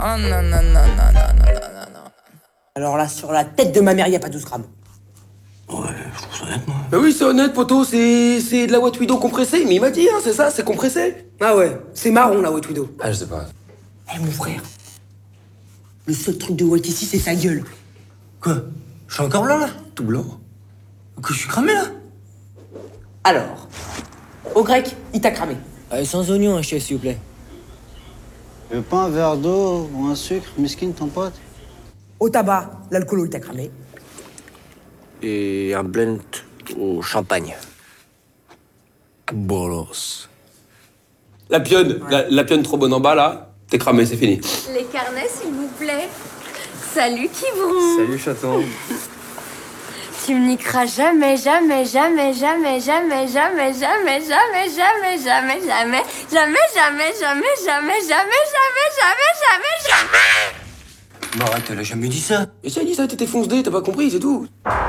Oh non, non, non, non, non, non, non, non. Alors là, sur la tête de ma mère, y a pas 12 grammes. Ouais, je trouve ça honnête, moi. Bah oui, c'est honnête, poteau, c'est de la What Widow compressée. Mais il m'a dit, hein, c'est ça, c'est compressé. Ah ouais, c'est marron la White Widow. Ah, je sais pas. Eh mon frère, le seul truc de White ici, c'est sa gueule. Quoi? Je suis encore blanc, là? Tout blanc. Que je suis cramé, là? Alors, au grec, il t'a cramé. Sans oignon, chef, s'il vous plaît. Tu veux pas un verre d'eau ou un sucre, miskin, ton pote? Au tabac, l'alcoolo, il t'a cramé. Et un blend au champagne. Bolos. La pionne, la pionne trop bonne en bas, là, t'es cramé, c'est fini. Les carnets, s'il vous plaît. Salut, Kivron. Salut, chaton. Tu me niqueras jamais, jamais, jamais, jamais, jamais, jamais, jamais, jamais, jamais, jamais, jamais, jamais, jamais, jamais, jamais, jamais, jamais, jamais, jamais, jamais. Mais arrête, elle a jamais dit ça. Et si elle dit ça, t'étais fonce-dé, t'as pas compris, c'est tout.